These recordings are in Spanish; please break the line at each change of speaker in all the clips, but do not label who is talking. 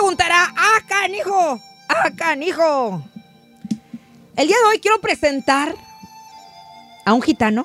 preguntará, canijo! Canijo! El día de hoy quiero presentar a un gitano.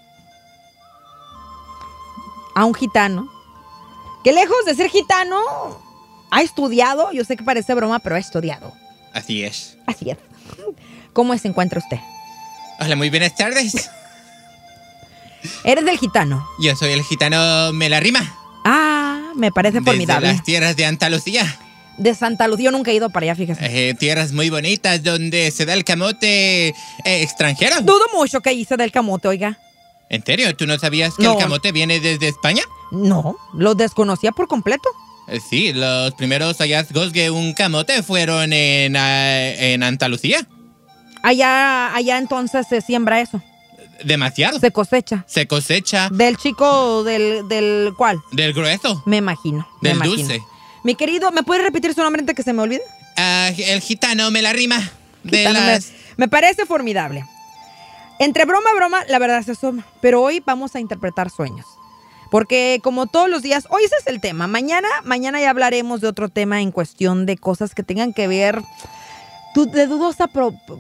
Que lejos de ser gitano, ha estudiado. Yo sé que parece broma, pero ha estudiado.
Así es.
Así es. ¿Cómo se encuentra usted?
Hola, muy buenas tardes.
Eres del gitano.
Yo soy el gitano Melarrima.
Me parece formidable.
Desde las tierras de Andalucía.
De Santa Lucía, yo nunca he ido para allá, fíjese.
Tierras muy bonitas donde se da el camote extranjero.
Dudo mucho que hice del camote, oiga.
¿En serio? ¿Tú no sabías que
No.
el camote viene desde España?
No, lo desconocía por completo.
Sí, los primeros hallazgos de un camote fueron en Andalucía.
Allá entonces se siembra eso.
Demasiado.
Se cosecha.
Se cosecha.
¿Del chico del cuál?
Del grueso.
Me imagino.
Del dulce.
Mi querido, ¿me puede repetir su nombre antes que se me olvide?
El gitano Melarrima.
Me parece formidable. Entre broma, la verdad se asoma. Pero hoy vamos a interpretar sueños. Porque como todos los días, hoy ese es el tema. Mañana ya hablaremos de otro tema en cuestión de cosas que tengan que ver de dudosa,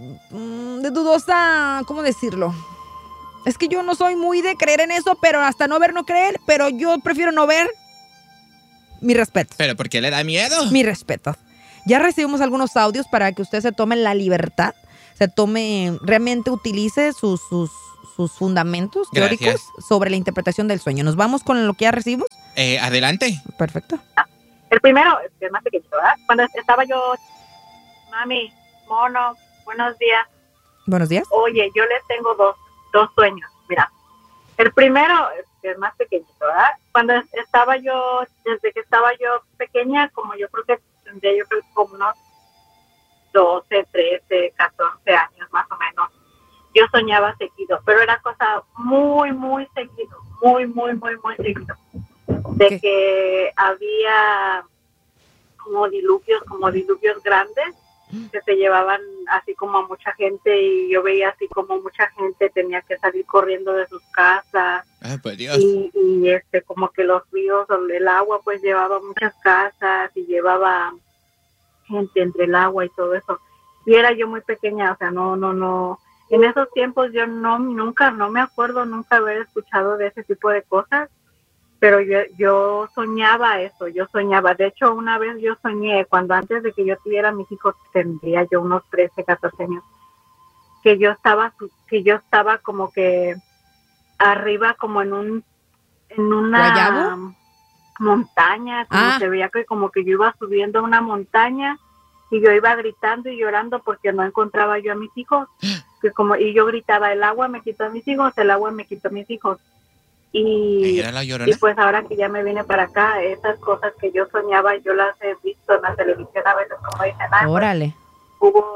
¿cómo decirlo? Es que yo no soy muy de creer en eso, pero hasta no ver, no creer. Pero yo prefiero no ver. Mi respeto.
¿Pero por qué le da miedo?
Mi respeto. Ya recibimos algunos audios para que usted se tome la libertad, realmente utilice sus fundamentos teóricos sobre la interpretación del sueño. ¿Nos vamos con lo que ya recibimos?
Adelante.
Perfecto.
El primero, el más pequeñito, ¿verdad? Cuando estaba yo, mami, mono, buenos días.
Buenos días.
Oye, yo les tengo dos sueños, mira. El primero, el más pequeñito, ¿verdad? Cuando estaba yo, desde que estaba yo pequeña, como yo creo que tendría como unos 12, 13, 14 años más o menos, yo soñaba seguido, pero era cosa muy, muy seguido, muy, muy, muy, muy seguido. De que había como diluvios grandes que se llevaban así como a mucha gente, y yo veía así como mucha gente tenía que salir corriendo de sus casas.
Pues Dios.
Y como que los ríos, el agua pues llevaba muchas casas y llevaba gente entre el agua y todo eso. Y era yo muy pequeña, o sea, no. En esos tiempos yo no me acuerdo nunca haber escuchado de ese tipo de cosas. Pero yo soñaba eso, de hecho una vez yo soñé, cuando antes de que yo tuviera mis hijos, tendría yo unos 13, 14 años, que yo estaba como que arriba como en una
¿Guayabo?
montaña, se veía que como que yo iba subiendo una montaña y yo iba gritando y llorando porque no encontraba yo a mis hijos, y yo gritaba, el agua me quitó a mis hijos, el agua me quitó a mis hijos. Y pues ahora que ya me vine para acá, esas cosas que yo soñaba, yo las he visto en la televisión a veces, como dicen,
órale.
Pues, hubo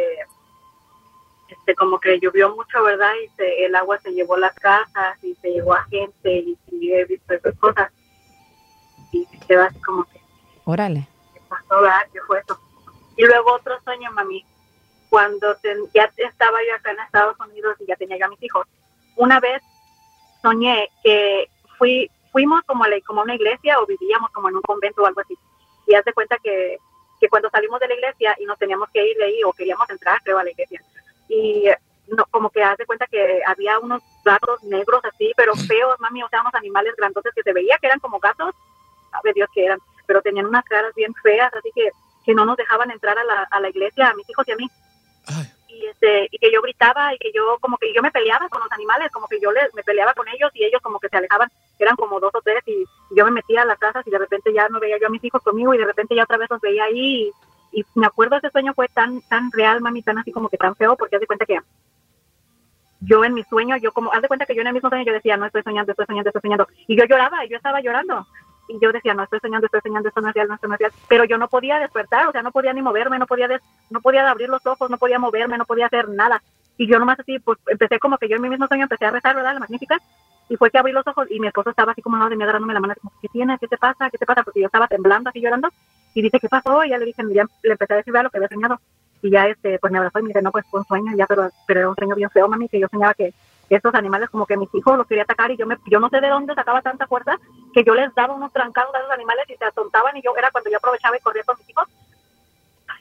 como que llovió mucho, ¿verdad? Y el agua se llevó las casas y se llevó a gente, y he visto esas cosas. Y se queda así como que,
órale.
¿qué pasó, verdad? ¿Qué fue eso? Y luego otro sueño, mami, cuando ya estaba yo acá en Estados Unidos y ya tenía yo a mis hijos. Una vez soñé que fuimos como a una iglesia, o vivíamos como en un convento o algo así. Y haz de cuenta que cuando salimos de la iglesia y nos teníamos que ir de ahí, o queríamos entrar, creo, a la iglesia, y no, como que haz de cuenta que había unos gatos negros así, pero feos, mami, o sea, unos animales grandotes que se veía que eran como gatos, sabe Dios que eran, pero tenían unas caras bien feas, así que no nos dejaban entrar a la iglesia, a mis hijos y a mí.
Ay.
Y que yo gritaba, y que yo como que yo me peleaba con los animales, como que yo me peleaba con ellos, y ellos como que se alejaban, eran como 2 o 3, y yo me metía a las casas y de repente ya no veía yo a mis hijos conmigo, y de repente ya otra vez los veía ahí, y me acuerdo, ese sueño fue tan real, mami, tan así como que tan feo, porque haz de cuenta que yo en mi sueño, haz de cuenta que yo en el mismo sueño yo decía, no, estoy soñando, y yo lloraba, y yo estaba llorando, y yo decía, no, estoy soñando, esto no es real, pero yo no podía despertar, o sea, no podía ni moverme, no podía abrir los ojos, no podía moverme, no podía hacer nada, y yo nomás así, pues empecé como que yo en mi mismo sueño empecé a rezar, ¿verdad?, la Magnífica, y fue que abrí los ojos, y mi esposo estaba así como al lado de mí agarrándome la mano, como, ¿qué tienes? ¿Qué te pasa? Porque yo estaba temblando, así llorando, y dice, ¿qué pasó? Y ya le dije, ya le empecé a decir lo que había soñado, y ya pues me abrazó y me dice, no, pues fue un sueño, ya, pero era un sueño bien feo, mami, que yo soñaba que estos animales, como que mis hijos los quería atacar, y yo no sé de dónde sacaba tanta fuerza, que yo les daba unos trancados a esos animales y se atontaban, y era cuando yo aprovechaba y corría con mis hijos,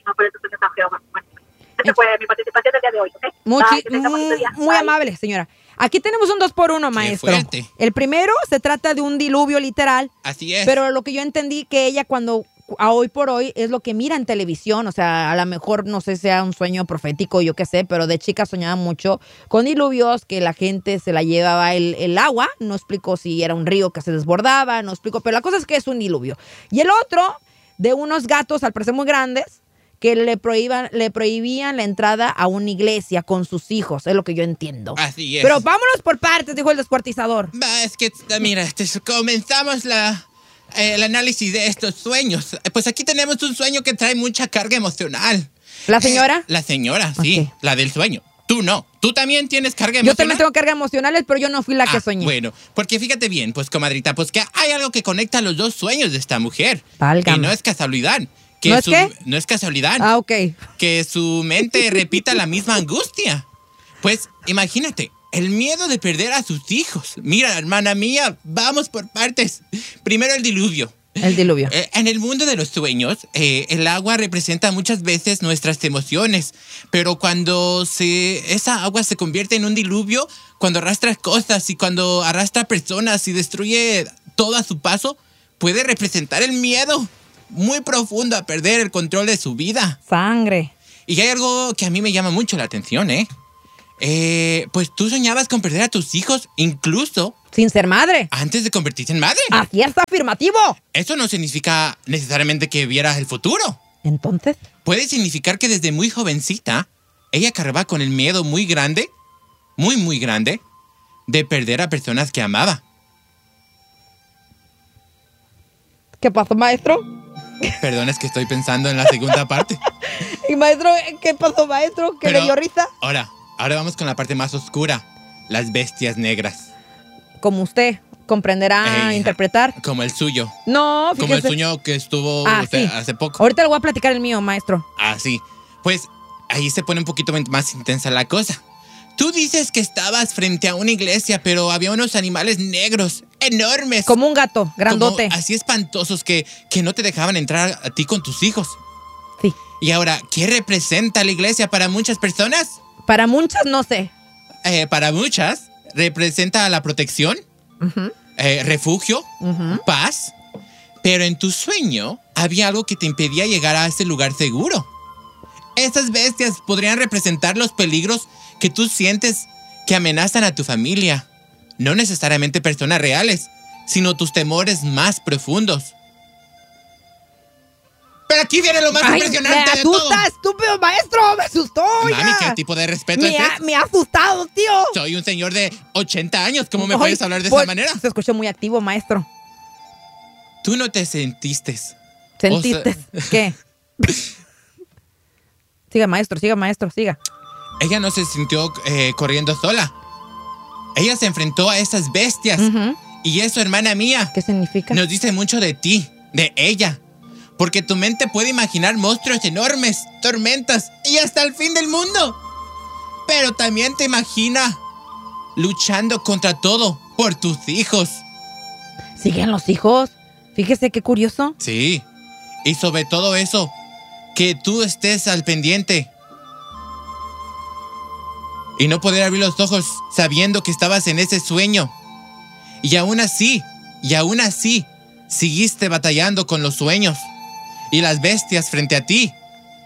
no por eso está feo. Bueno, esta fue mi participación del día de hoy, ¿ok? Que tenga bonito día.
Muy
Bye.
amable, señora. Aquí tenemos un 2x1, maestro.
fuerte.
El primero se trata de un diluvio literal.
Así es.
Pero lo que yo entendí que ella a hoy por hoy es lo que mira en televisión, o sea, a lo mejor no sé si sea un sueño profético, yo qué sé, pero de chica soñaba mucho con diluvios, que la gente se la llevaba el agua, no explico si era un río que se desbordaba, no explico, pero la cosa es que es un diluvio. Y el otro, de unos gatos al parecer muy grandes, que le prohibían la entrada a una iglesia con sus hijos, es lo que yo entiendo.
Así es.
Pero vámonos por partes, dijo el descuartizador.
Va, es que, mira, comenzamos el análisis de estos sueños. Pues aquí tenemos un sueño que trae mucha carga emocional.
¿La señora?
La señora, sí,
Ok.
la del sueño. Tú no. Tú también tienes carga
Yo
emocional.
también tengo cargas emocionales, pero yo no fui la que soñé.
Bueno, porque fíjate bien, pues, comadrita, pues que hay algo que conecta los dos sueños de esta mujer.
Válgame.
Y no es casualidad.
¿No es qué?
No es casualidad.
Ah, ok.
Que su mente repita la misma angustia. Pues imagínate, el miedo de perder a sus hijos. Mira, hermana mía, vamos por partes. Primero el diluvio.
El diluvio.
En el mundo de los sueños, el agua representa muchas veces nuestras emociones, pero cuando esa agua se convierte en un diluvio, cuando arrastra cosas y cuando arrastra personas y destruye todo a su paso, puede representar el miedo muy profundo a perder el control de su vida.
Sangre.
Y hay algo que a mí me llama mucho la atención, pues tú soñabas con perder a tus hijos, incluso
Sin ser madre.
antes de convertirte en madre.
Así es, afirmativo.
Eso no significa necesariamente que vieras el futuro.
Entonces,
Puede significar que desde muy jovencita, ella cargaba con el miedo muy grande, muy grande, de perder a personas que amaba.
¿qué pasó, maestro?
Perdón, es que estoy pensando en la segunda parte.
Y maestro, ¿qué pasó, maestro? ¿Que
Pero
le dio risa?
Ahora vamos con la parte más oscura. Las bestias negras.
Como usted comprenderá interpretar.
Como el suyo.
No,
Como el
fíjese.
sueño que estuvo
sí.
hace poco.
Ahorita le voy a platicar el mío, maestro.
Así. Pues ahí se pone un poquito más intensa la cosa. Tú dices que estabas frente a una iglesia, pero había unos animales negros, enormes.
Como un gato, grandote.
Como así espantosos que no te dejaban entrar a ti con tus hijos.
Sí.
Y ahora, ¿qué representa la iglesia para muchas personas?
Para muchas, no sé.
Para muchas, representa la protección,
Ujú,
refugio,
ujú.
paz. Pero en tu sueño había algo que te impedía llegar a ese lugar seguro. Estas bestias podrían representar los peligros que tú sientes que amenazan a tu familia. No necesariamente personas reales, sino tus temores más profundos. Pero aquí viene lo más
Ay,
impresionante
me
de todo.
asusta, estúpido maestro, me asustó.
Mami,
oiga.
¿qué tipo de respeto es ese?
Me ha asustado, tío.
Soy un señor de 80 años. ¿Cómo me
Ay,
puedes hablar de
pues,
esa manera?
Se escuchó muy activo, maestro.
Tú no te sentiste.
¿Sentiste? ¿Qué? Siga, maestro, siga.
Ella no se sintió corriendo sola. Ella se enfrentó a esas bestias.
Ujú.
Y eso, hermana mía,
¿Qué significa?
nos dice mucho de ti, de ella. Porque tu mente puede imaginar monstruos enormes, tormentas y hasta el fin del mundo. Pero también te imagina luchando contra todo por tus hijos.
¿Siguen los hijos? Fíjese qué curioso.
Sí. Y sobre todo eso, que tú estés al pendiente. Y no poder abrir los ojos sabiendo que estabas en ese sueño. Y aún así, seguiste batallando con los sueños y las bestias frente a ti.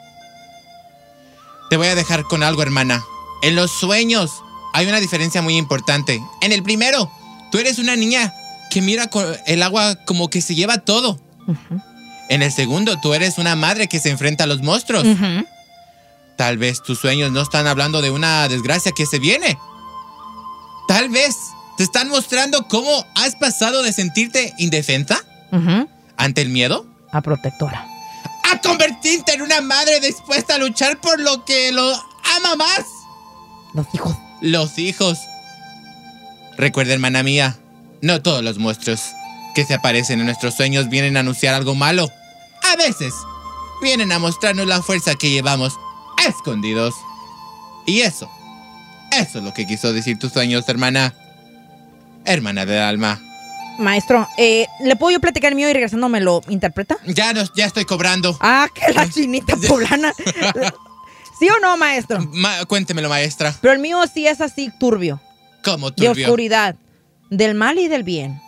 Te voy a dejar con algo, hermana. En los sueños hay una diferencia muy importante. En el primero, tú eres una niña que mira el agua como que se lleva todo.
Ujú,
En el segundo, tú eres una madre que se enfrenta a los monstruos.
ujú.
Tal vez tus sueños no están hablando de una desgracia que se viene. Tal vez te están mostrando cómo has pasado de sentirte indefensa
Ujú.
ante el miedo
A protectora.
a convertirte en una madre dispuesta a luchar por lo que lo ama más.
Los hijos.
Los hijos. Recuerda, hermana mía, no todos los monstruos que se aparecen en nuestros sueños vienen a anunciar algo malo. A veces vienen a mostrarnos la fuerza que llevamos escondidos. Y eso es lo que quiso decir tus sueños, hermana. Hermana del alma.
Maestro, ¿le puedo yo platicar el mío y regresando me lo interpreta?
Ya estoy cobrando.
Ah, que la chinita poblana. ¿Sí o no, maestro?
Cuéntemelo, maestra.
Pero el mío sí es así turbio.
¿Cómo
De
turbio?
oscuridad. Del mal y del bien.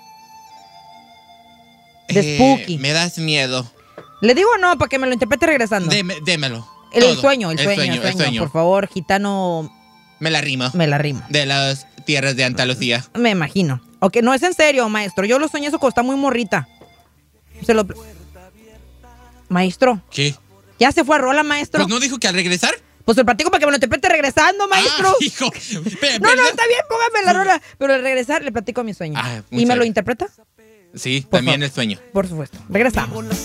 De spooky.
Me das miedo.
¿Le digo o no para que me lo interprete regresando?
Démelo.
El
Todo.
sueño.
El sueño.
Por favor, gitano,
Me la rimo.
me la rimo.
De las tierras de Andalucía.
Me imagino. Ok, no es en serio, maestro. Yo lo soñé eso cuando está muy morrita. Maestro,
¿Qué?
ya se fue a rola, maestro.
Pues no dijo que al regresar.
Pues el platico para que me lo interprete regresando, maestro.
Ah, hijo.
No, está bien, póngame la rola. Pero al regresar le platico mi sueño.
Ah,
¿Y me
muchas
lo interpreta?
Sí,
Por
también
favor.
el sueño.
Por supuesto. Regresamos.